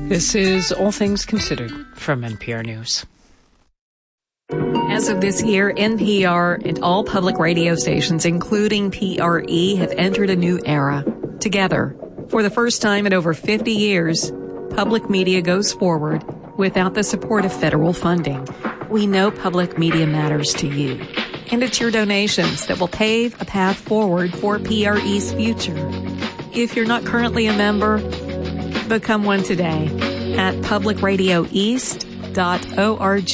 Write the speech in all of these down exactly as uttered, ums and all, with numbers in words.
This is All Things Considered from N P R News. As of this year, N P R and all public radio stations, including P R E, have entered a new era. Together, for the first time in over fifty years, public media goes forward without the support of federal funding. We know public media matters to you, and it's your donations that will pave a path forward for P R E's future. If you're not currently a member, become one today at public radio east dot org.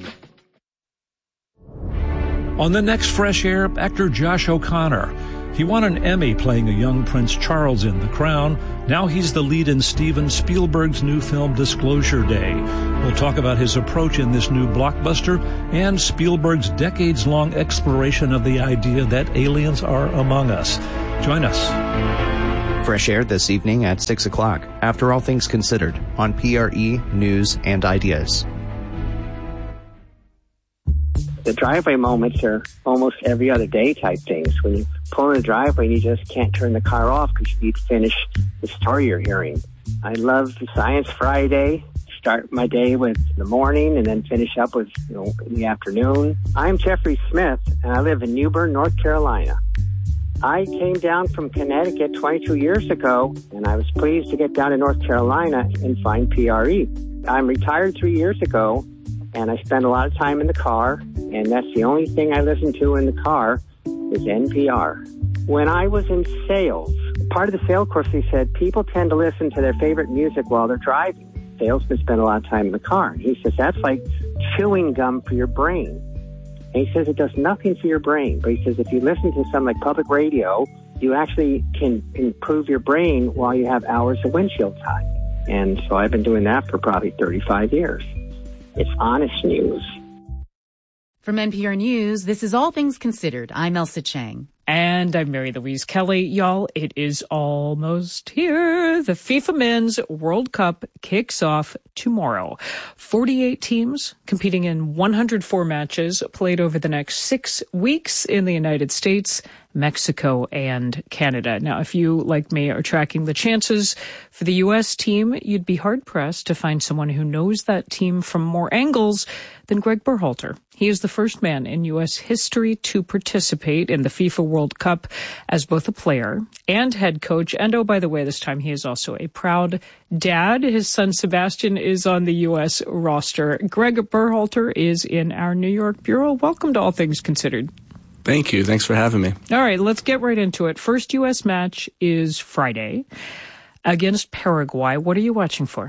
On the next Fresh Air, actor Josh O'Connor. He won an Emmy playing a young Prince Charles in The Crown. Now he's the lead in Steven Spielberg's new film Disclosure Day. We'll talk about his approach in this new blockbuster and Spielberg's decades-long exploration of the idea that aliens are among us. Join us. Fresh Air this evening at six o'clock, after All Things Considered, on P R E News and Ideas. The driveway moments are almost every other day type things. When you pull in the driveway, you just can't turn the car off because you need to finish the story you're hearing. I love the Science Friday. Start my day with the morning and then finish up with, you know, in the afternoon. I'm Jeffrey Smith, and I live in New Bern, North Carolina. I came down from Connecticut twenty-two years ago, and I was pleased to get down to North Carolina and find P R E. I'm retired three years ago, and I spend a lot of time in the car, and that's the only thing I listen to in the car is N P R. When I was in sales, part of the sales course, he said people tend to listen to their favorite music while they're driving. Salesmen spend a lot of time in the car. And he says that's like chewing gum for your brain. And he says it does nothing for your brain. But he says if you listen to something like public radio, you actually can improve your brain while you have hours of windshield time. And so I've been doing that for probably thirty-five years. It's honest news. From N P R News, this is All Things Considered. I'm Elsa Chang. And I'm Mary Louise Kelly. Y'all, it is almost here. The FIFA Men's World Cup kicks off tomorrow. forty-eight teams competing in one hundred four matches played over the next six weeks in the United States, Mexico, and Canada. Now, if you, like me, are tracking the chances for the U S team, you'd be hard-pressed to find someone who knows that team from more angles than Greg Berhalter. He is the first man in U S history to participate in the FIFA World Cup as both a player and head coach. And, oh, by the way, this time he is also a proud dad. His son Sebastian is on the U S roster. Greg Berhalter is in our New York bureau. Welcome to All Things Considered. Thank you. Thanks for having me. All right, let's get right into it. First U S match is Friday against Paraguay. What are you watching for?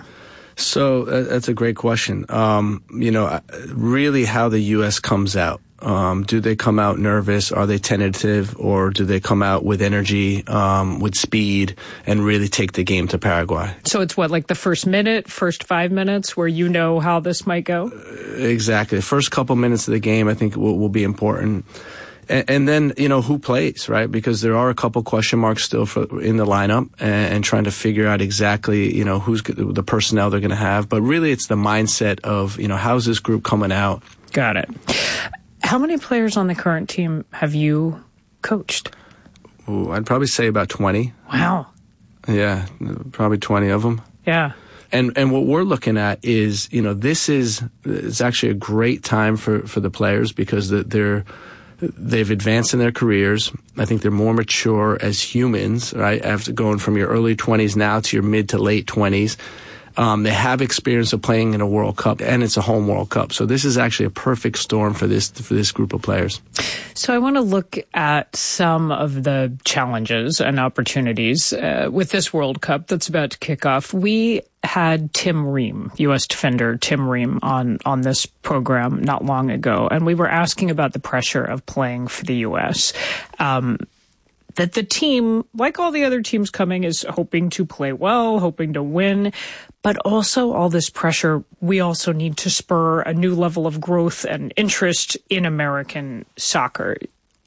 So uh, that's a great question. Um, you know, really how the U S comes out. Um, do they come out nervous? Are they tentative? Or do they come out with energy, um, with speed, and really take the game to Paraguay? So it's what, like the first minute, first five minutes where you know how this might go? Uh, exactly. The first couple minutes of the game, I think, will, will be important. And, and then, you know, who plays, right? Because there are a couple question marks still for, in the lineup and, and trying to figure out exactly, you know, who's the personnel they're going to have. But really, it's the mindset of, you know, how's this group coming out? Got it. How many players on the current team have you coached? Ooh, I'd probably say about twenty. Wow. Yeah, probably twenty of them. Yeah. And and what we're looking at is, you know, this is it's actually a great time for, for the players because they're they've advanced in their careers. I think they're more mature as humans, right? After going from your early twenties now to your mid to late twenties. Um, they have experience of playing in a World Cup, and it's a home World Cup. So this is actually a perfect storm for this for this group of players. So I want to look at some of the challenges and opportunities uh, with this World Cup that's about to kick off. We had Tim Ream, U S defender Tim Ream, on, on this program not long ago, and we were asking about the pressure of playing for the U S Um that the team, like all the other teams coming, is hoping to play well, hoping to win, but also all this pressure, we also need to spur a new level of growth and interest in American soccer.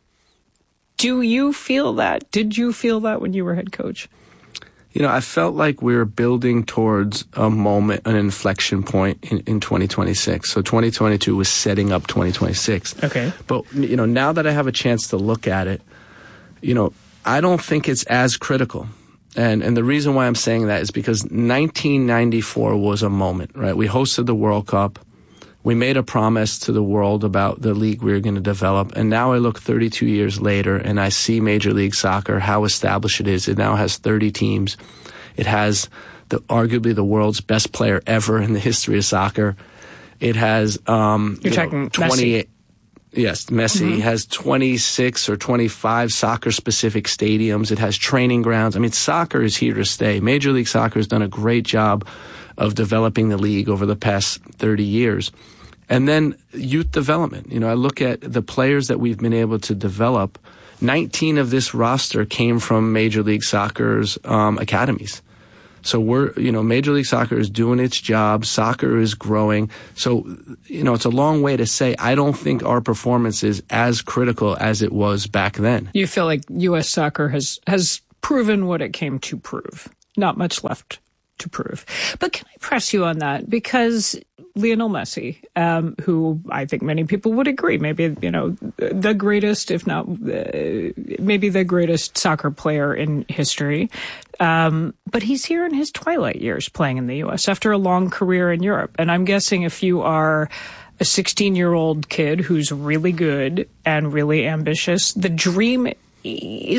Do you feel that? Did you feel that when you were head coach? You know, I felt like we were building towards a moment, an inflection point in, in twenty twenty-six. So twenty twenty-two was setting up twenty twenty-six. Okay. But, you know, now that I have a chance to look at it, you know, I don't think it's as critical. And and the reason why I'm saying that is because nineteen ninety-four was a moment, right? We hosted the World Cup. We made a promise to the world about the league we were going to develop. And now I look thirty-two years later and I see Major League Soccer, how established it is. It now has thirty teams. It has the arguably the world's best player ever in the history of soccer. It has um, You're you talking know, twenty-eight. Messi. Yes, Messi Mm-hmm. has twenty-six or twenty-five soccer-specific stadiums. It has training grounds. I mean, soccer is here to stay. Major League Soccer has done a great job of developing the league over the past thirty years. And then youth development. You know, I look at the players that we've been able to develop. nineteen of this roster came from Major League Soccer's um, academies. So we're, you know, Major League Soccer is doing its job. Soccer is growing. So, you know, it's a long way to say I don't think our performance is as critical as it was back then. You feel like U S soccer has, has proven what it came to prove. Not much left to prove. But can I press you on that? Because Lionel Messi, um, who I think many people would agree, maybe, you know, the greatest, if not uh, maybe the greatest soccer player in history. Um, but he's here in his twilight years playing in the U S after a long career in Europe. And I'm guessing if you are a sixteen-year-old kid who's really good and really ambitious, the dream is